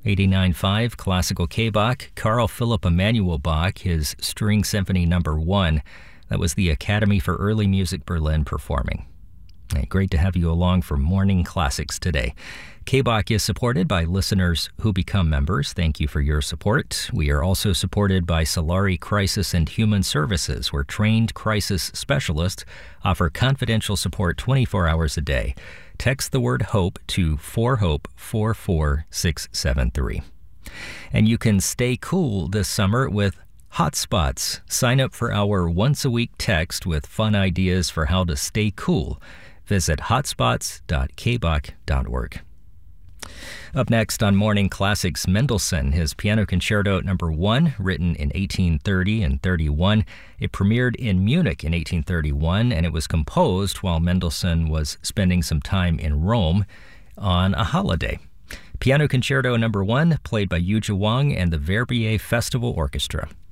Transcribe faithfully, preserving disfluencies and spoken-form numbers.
eighty-nine point five Classical K-Bach, Carl Philipp Emanuel Bach, his String Symphony Number one. That was the Academy for Early Music Berlin performing. Hey, great to have you along for Morning Classics today. K-Bach is supported by listeners who become members. Thank you for your support. We are also supported by Solari Crisis and Human Services, where trained crisis specialists offer confidential support twenty-four hours a day. Text the word HOPE to four hope four four six seven three. And you can stay cool this summer with Hotspots. Sign up for our once-a-week text with fun ideas for how to stay cool. Visit hotspots dot k bach dot org. Up next on Morning Classics, Mendelssohn, his Piano Concerto Number one, written in eighteen thirty and thirty-one. It premiered in Munich in eighteen thirty-one, and it was composed while Mendelssohn was spending some time in Rome on a holiday. Piano Concerto Number one, played by Yuja Wang and the Verbier Festival Orchestra.